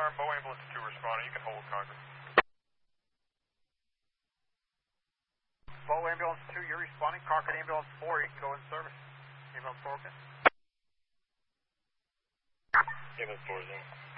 alarm, Bow Ambulance 2 responding. You can hold Concord. Bow Ambulance 2, you're responding. Concord Ambulance 4, you can go in service. Ambulance 4, okay. Ambulance 4 is in.